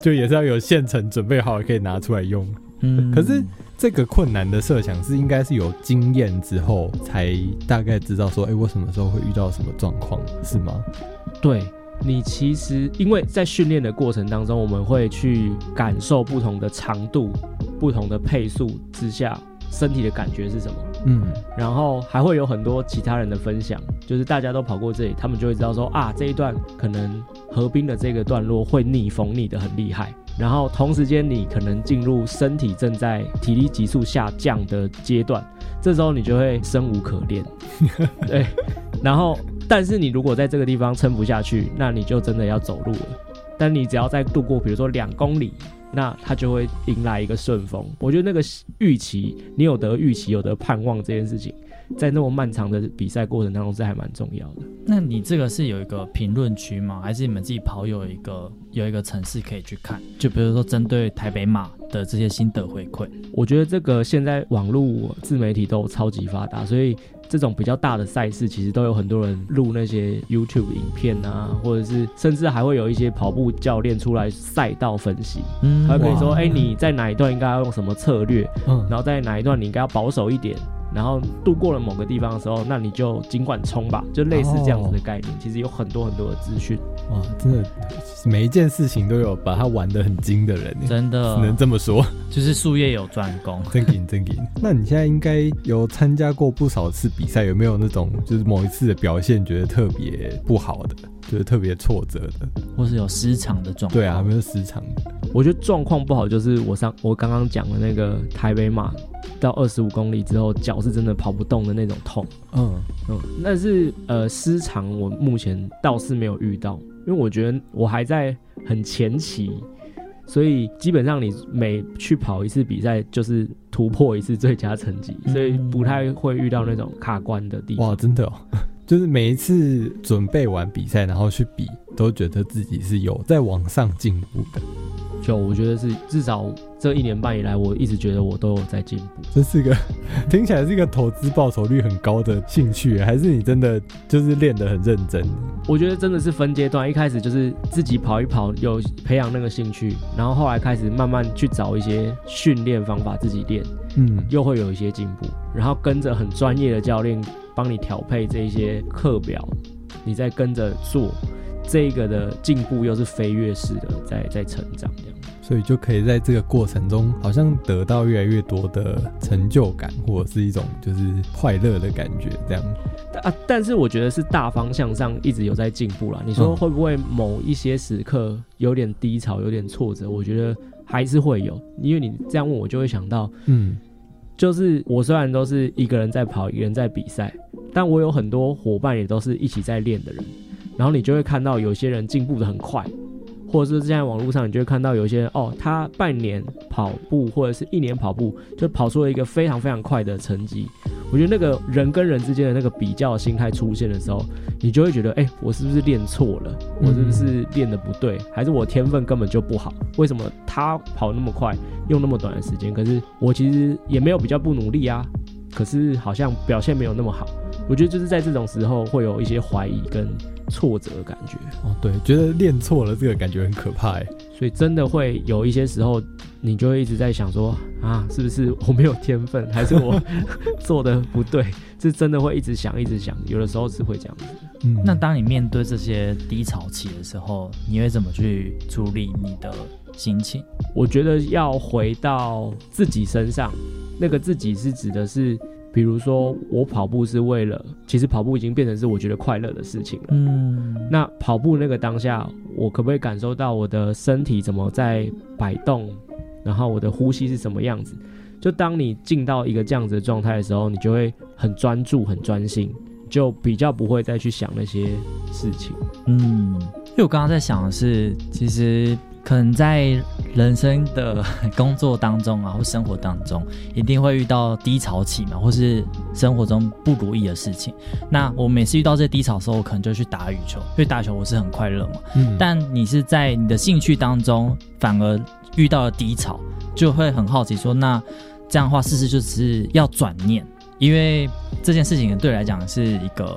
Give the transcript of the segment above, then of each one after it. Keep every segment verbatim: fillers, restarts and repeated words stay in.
就也是要有现成准备好可以拿出来用。 嗯， 可是这个困难的设想是应该是有经验之后才大概知道说，哎、欸，我什么时候会遇到什么状况，是吗？ 对，你其实因为在训练的过程当中，我们会去感受不同的长度、不同的配速之下，身体的感觉是什么。嗯，然后还会有很多其他人的分享，就是大家都跑过这里，他们就会知道说啊，这一段可能河滨的这个段落会逆风逆得很厉害。然后同时间你可能进入身体正在体力急速下降的阶段，这时候你就会生无可恋。对，然后但是你如果在这个地方撑不下去，那你就真的要走路了。但你只要再度过比如说两公里，那它就会迎来一个顺风。我觉得那个预期，你有得预期有得盼望这件事情，在那么漫长的比赛过程当中是还蛮重要的。 那你这个是有一个评论区吗？还是你们自己跑友有一个有一个程式可以去看？就比如说针对台北马的这些心得回馈。 我觉得这个现在网络自媒体都超级发达，所以这种比较大的赛事其实都有很多人录那些 YouTube 影片啊，或者是甚至还会有一些跑步教练出来赛道分析。嗯，他会跟你说，哎、欸，你在哪一段应该要用什么策略，嗯，然后在哪一段你应该要保守一点，然后度过了某个地方的时候，那你就尽管冲吧，就类似这样子的概念。哦、其实有很多很多的资讯。 哇，真的，每一件事情都有把它玩得很精的人， 真的只能这么说， 就是术业有专攻。 真劲真劲。那你现在应该有参加过不少次比赛，有没有那种就是某一次的表现觉得特别不好的，就是特别挫折的， 或是有失常的状况？ 对啊，有没有失常的？ 我觉得状况不好就是我上我刚刚讲的那个台北马到二十五公里之后，脚是真的跑不动的那种痛。嗯嗯，但是呃失常我目前倒是没有遇到，因为我觉得我还在很前期，所以基本上你每去跑一次比赛就是突破一次最佳成绩，所以不太会遇到那种卡关的地方。 哇，真的哦。就是每一次准备完比赛然后去比，都觉得自己是有在往上进步的。 就我觉得是至少这一年半以来，我一直觉得我都有在进步。 这是个听起来是一个投资报酬率很高的兴趣，还是你真的就是练得很认真？ 我觉得真的是分阶段，一开始就是自己跑一跑，有培养那个兴趣，然后后来开始慢慢去找一些训练方法自己练，嗯，又会有一些进步，然后跟着很专业的教练帮你调配这一些课表，你再跟着做。这个的进步又是飞跃式的在在成长，这样， 所以就可以在这个过程中，好像得到越来越多的成就感，或者是一种就是快乐的感觉，这样。 啊，但是我觉得是大方向上一直有在进步啦。你说会不会某一些时刻有点低潮、有点挫折？我觉得还是会有，因为你这样问我，就会想到，嗯，就是我虽然都是一个人在跑，一个人在比赛，但我有很多伙伴也都是一起在练的人。然后你就会看到有些人进步的很快，或者是现在网络上你就会看到有些人哦，他半年跑步或者是一年跑步就跑出了一个非常非常快的成绩。我觉得那个人跟人之间的那个比较心态出现的时候，你就会觉得，哎、欸，我是不是练错了？我是不是练得不对？还是我天分根本就不好？为什么他跑那么快，用那么短的时间？可是我其实也没有比较不努力啊，可是好像表现没有那么好。我觉得就是在这种时候会有一些怀疑跟挫折的感觉。 哦，对，觉得练错了这个感觉很可怕耶。 所以真的会有一些时候，你就会一直在想说啊，是不是我没有天分，还是我做的不对？是真的会一直想，一直想，有的时候是会这样子。 嗯，那当你面对这些低潮期的时候，你会怎么去处理你的心情？ 我觉得要回到自己身上，那个自己是指的是。比如说我跑步是为了，其实跑步已经变成是我觉得快乐的事情了。嗯，那跑步那个当下，我可不可以感受到我的身体怎么在摆动，然后我的呼吸是什么样子？就当你进到一个这样子的状态的时候，你就会很专注、很专心，就比较不会再去想那些事情。 嗯，因为我刚刚在想的是，其实可能在人生的工作当中啊，或生活当中，一定会遇到低潮期嘛，或是生活中不如意的事情。那我每次遇到这低潮的时候，我可能就去打羽球，因为打球我是很快乐嘛。嗯，但你是在你的兴趣当中，反而遇到了低潮，就会很好奇说，那这样的话，是不是就只是要转念？因为这件事情对我来讲是一个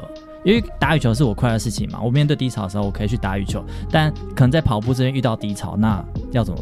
因为打羽球是我快乐的事情嘛，我面对低潮的时候我可以去打羽球，但可能在跑步这边遇到低潮，那要怎么